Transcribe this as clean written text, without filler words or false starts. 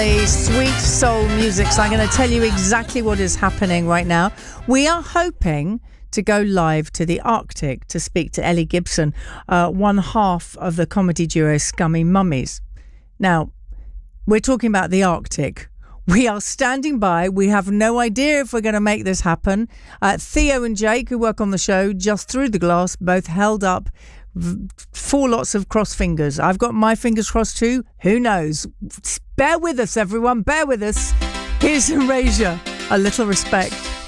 Sweet soul music. So I'm going to tell you exactly what is happening right now. We are hoping to go live to the Arctic to speak to Ellie Gibson, one half of the comedy duo Scummy Mummies. Now, we're talking about the Arctic. We are standing by. We have no idea if we're going to make this happen. Theo and Jake, who work on the show, just through the glass, both held up 4 lots of cross fingers. I've got my fingers crossed too. Who knows? Bear with us, everyone. Bear with us. Here's Erasure. A Little Respect.